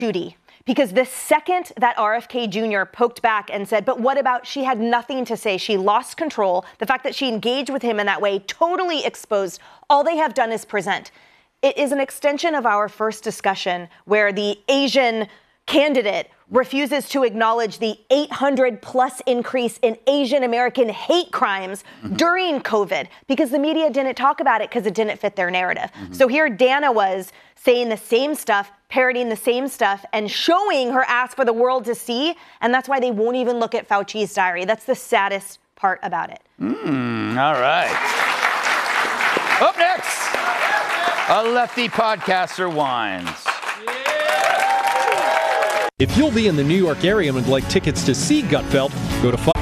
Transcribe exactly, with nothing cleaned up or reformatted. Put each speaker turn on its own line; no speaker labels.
duty. Because the second that R F K Junior poked back and said, but what about, she had nothing to say, she lost control, the fact that she engaged with him in that way totally exposed. All they have done is present. It is an extension of our first discussion where the Asian candidate refuses to acknowledge the eight hundred plus increase in Asian American hate crimes mm-hmm. during COVID because the media didn't talk about it because it didn't fit their narrative. Mm-hmm. So here Dana was saying the same stuff, parroting the same stuff, and showing her ass for the world to see, and that's why they won't even look at Fauci's diary. That's the saddest part about it.
Mm, all right. Up next, a lefty podcaster whines.
If you'll be in the New York area and would like tickets to see Gutfeld, go to